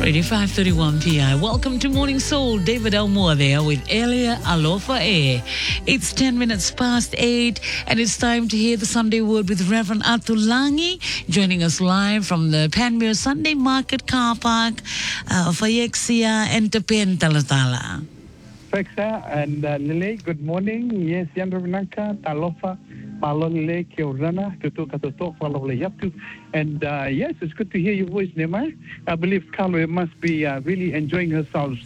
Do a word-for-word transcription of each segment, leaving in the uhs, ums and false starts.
five thirty-one P I. Welcome to Morning Soul. David Elmore there with Elia Alofa A. It's ten minutes past eight, and it's time to hear the Sunday Word with Reverend Atulangi, joining us live from the Panmure Sunday Market Car Park, uh, Fayexia and Tepen Talatala. Fexa and uh, Lele, good morning. Yes, Yandranaka, Talofa, Palole, Kiorana, Tutu Katoto, Palole Yaptu. And uh, yes, it's good to hear your voice, Nema. I believe Carlo must be uh, really enjoying herself.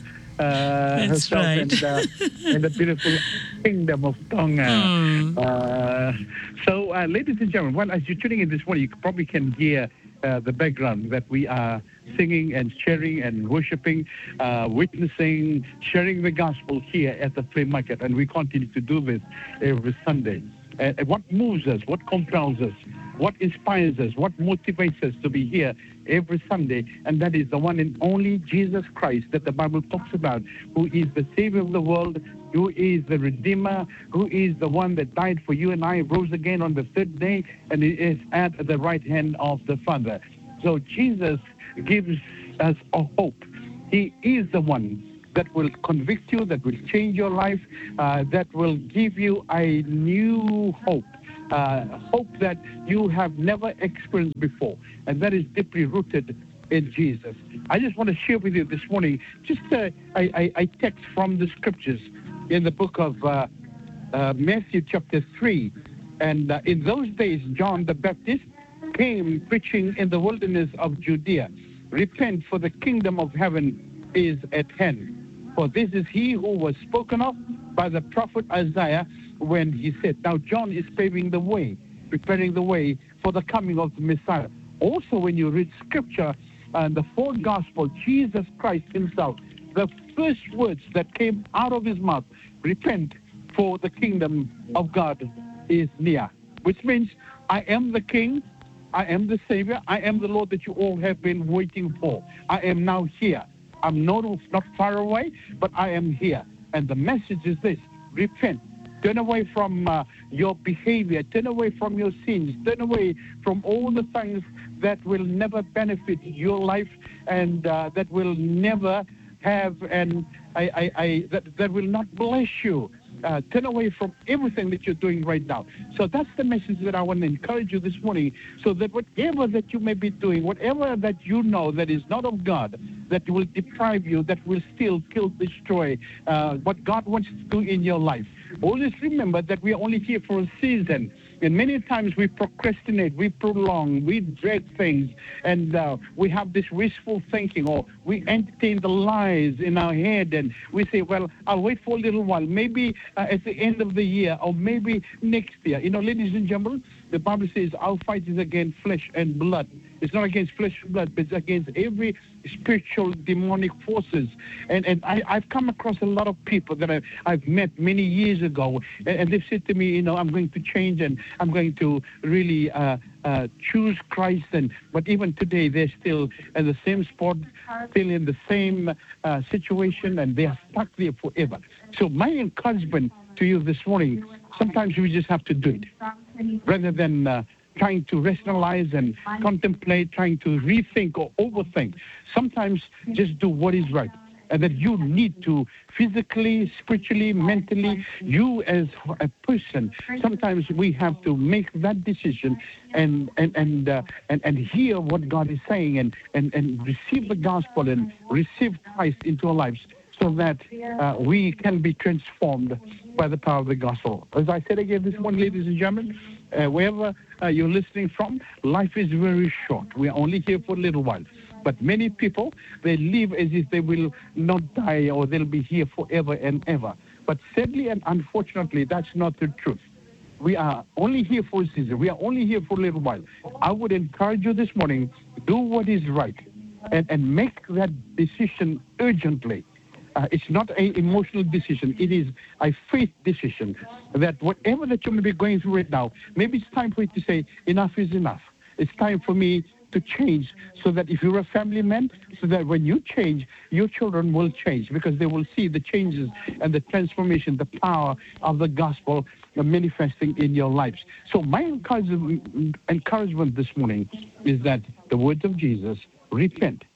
Uh, That's herself right. and, uh, in the beautiful kingdom of Tonga. Mm. Uh, so, uh, ladies and gentlemen, well, as you're tuning in this morning, you probably can hear uh, the background that we are singing and sharing and worshiping, uh, witnessing, sharing the gospel here at the flea market. And we continue to do this every Sunday. Uh, what moves us, what compels us, what inspires us, what motivates us to be here every Sunday, and that is the one and only Jesus Christ that the Bible talks about, who is the Savior of the world, who is the Redeemer, who is the one that died for you and I, rose again on the third day, and he is at the right hand of the Father. So Jesus gives us a hope. He is the one that will convict you, that will change your life, uh, that will give you a new hope. Uh, hope that you have never experienced before, and that is deeply rooted in Jesus. I just want to share with you this morning just a, a, a text from the scriptures in the book of uh, uh, Matthew chapter three. And uh, in those days, John the Baptist came preaching in the wilderness of Judea, "Repent, for the kingdom of heaven is at hand. For this is he who was spoken of by the prophet Isaiah when he said," now John is paving the way, preparing the way for the coming of the Messiah. Also, when you read scripture and the four gospels, Jesus Christ himself, the first words that came out of his mouth, "Repent, for the kingdom of God is near," which means I am the King, I am the Savior, I am the Lord that you all have been waiting for. I am now here. I'm not, not far away, but I am here. And the message is this: repent. Turn away from uh, your behavior. Turn away from your sins. Turn away from all the things that will never benefit your life and uh, that will never have and I, I, I that, that will not bless you. Uh, turn away from everything that you're doing right now. So that's the message that I want to encourage you this morning, so that whatever that you may be doing, whatever that you know that is not of God, that will deprive you, that will steal, kill, destroy uh, what God wants to do in your life. Always remember that we are only here for a season. And many times we procrastinate, we prolong, we drag things, and uh, we have this wishful thinking, or we entertain the lies in our head, and we say, well, I'll wait for a little while, maybe uh, at the end of the year, or maybe next year. You know, ladies and gentlemen, the Bible says our fight is against flesh and blood. It's not against flesh and blood, but it's against every spiritual demonic forces. And and I, I've come across a lot of people that I've, I've met many years ago, and, and they've said to me, you know, I'm going to change and I'm going to really uh, uh, choose Christ. And but even today, they're still in the same spot, still in the same uh, situation, and they are stuck there forever. So my encouragement to you this morning, sometimes we just have to do it, rather than uh, trying to rationalize and contemplate, trying to rethink or overthink. Sometimes just do what is right. And that you need to physically, spiritually, mentally, you as a person, sometimes we have to make that decision and and and uh, and, and hear what God is saying and, and, and receive the gospel and receive Christ into our lives, so that uh, we can be transformed by the power of the gospel. As I said again this morning, ladies and gentlemen, uh, wherever uh, you're listening from, life is very short. We are only here for a little while. But many people, they live as if they will not die or they'll be here forever and ever. But sadly and unfortunately, that's not the truth. We are only here for a season. We are only here for a little while. I would encourage you this morning, do what is right and, and make that decision urgently. Uh, it's not an emotional decision. It is a faith decision that whatever that you may be going through right now, maybe it's time for you to say, enough is enough. It's time for me to change, so that if you're a family man, so that when you change, your children will change, because they will see the changes and the transformation, the power of the gospel manifesting in your lives. So my encouragement, encouragement this morning is that the words of Jesus, repent,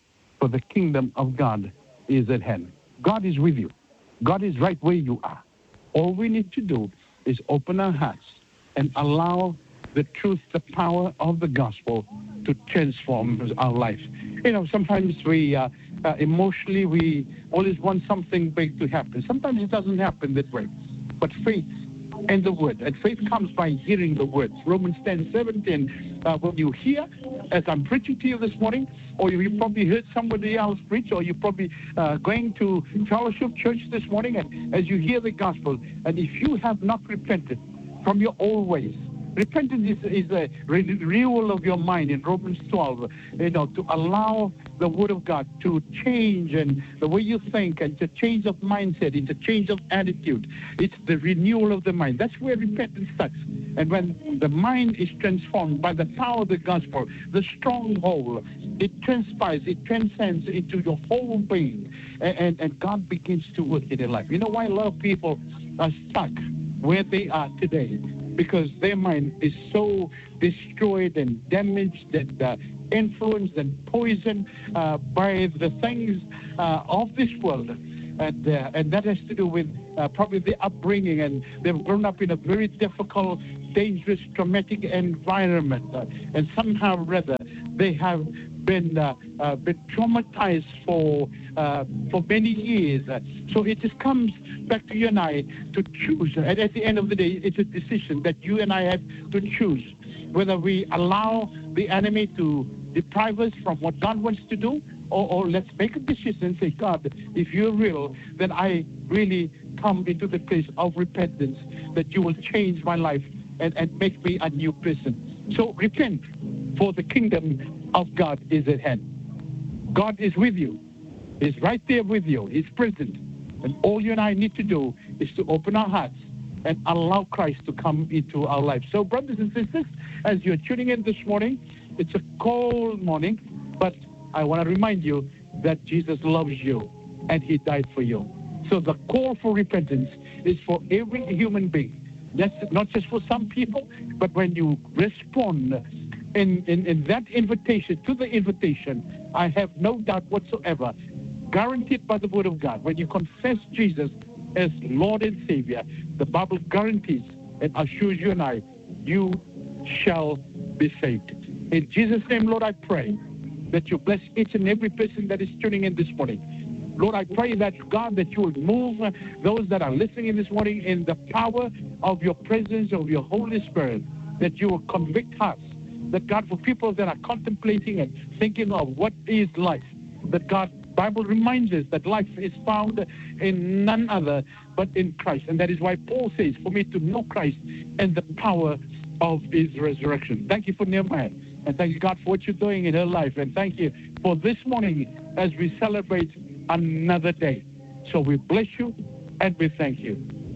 for the kingdom of God is at hand. God is with you. God is right where you are. All we need to do is open our hearts and allow the truth, the power of the gospel to transform our life. You know, sometimes we, uh, uh, emotionally, we always want something big to happen. Sometimes it doesn't happen that way. But faith and the word, and faith comes by hearing the words. Romans ten seventeen, uh, when you hear, as I'm preaching to you this morning, or you, you probably heard somebody else preach, or you're probably uh, going to fellowship church this morning, and as you hear the gospel, and if you have not repented from your old ways, repentance is, is a renewal of your mind in Romans twelve, you know, to allow the word of God to change and the way you think, and it's a change of mindset, it's a change of attitude. It's the renewal of the mind. That's where repentance starts. And when the mind is transformed by the power of the gospel, the stronghold, it transpires, it transcends into your whole being, and, and, and God begins to work in your life. You know why a lot of people are stuck where they are today? Because their mind is so destroyed and damaged and uh, influenced and poisoned uh, by the things uh, of this world. And, uh, and that has to do with uh, probably the upbringing, and they've grown up in a very difficult, dangerous, traumatic environment. Uh, and somehow or other, they have been uh, uh, been traumatized for uh, for many years. Uh, so it just comes back to you and I to choose. And at the end of the day, it's a decision that you and I have to choose whether we allow the enemy to deprive us from what God wants to do, or, or let's make a decision and say, God, if you're real, then I really come into the place of repentance, that you will change my life and, and make me a new person. So repent, for the kingdom of God is at hand. God is with you. He's right there with you. He's present. And all you and I need to do is to open our hearts and allow Christ to come into our lives. So, brothers and sisters, as you're tuning in this morning, it's a cold morning, but I want to remind you that Jesus loves you and he died for you. So the call for repentance is for every human being. That's not just for some people, but when you respond in, in, in that invitation, to the invitation, I have no doubt whatsoever, guaranteed by the word of God, when you confess Jesus as Lord and Savior, the Bible guarantees and assures you and I, you shall be saved. In Jesus' name, Lord, I pray that you bless each and every person that is tuning in this morning. Lord, I pray that, God, that you will move those that are listening in this morning in the power of your presence, of your Holy Spirit, that you will convict hearts, that, God, for people that are contemplating and thinking of what is life, that, God, Bible reminds us that life is found in none other but in Christ. And that is why Paul says, for me to know Christ and the power of his resurrection. Thank you for Nehemiah. And thank you, God, for what you're doing in her life. And thank you for this morning as we celebrate another day. So we bless you and we thank you.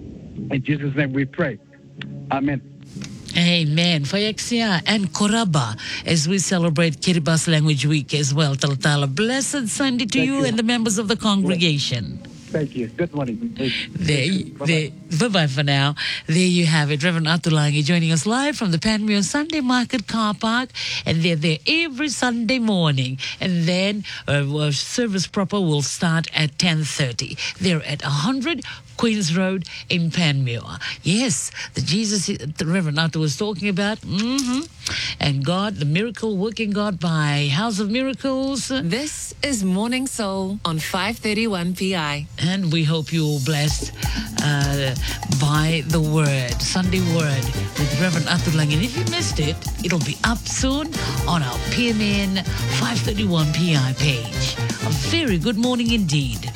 In Jesus' name we pray. Amen. Amen. Fayexia and Koraba as we celebrate Kiribati Language Week as well. Talatala. Blessed Sunday to you, you and the members of the congregation. Thank you. Good morning. There, there, bye-bye for now. There you have it. Reverend Atulangi joining us live from the Panmure Sunday Market Car Park. And they're there every Sunday morning. And then uh, service proper will start at ten thirty. They're at one hundred Queens Road in Panmure. Yes, the Jesus the Reverend Atu was talking about. Mm-hmm. And God, the miracle working God by House of Miracles. This is Morning Soul on five thirty-one P I. And we hope you're blessed uh, by the Word, Sunday Word with Reverend Atulang. And if you missed it, it'll be up soon on our P M N five thirty-one P I page. A very good morning indeed.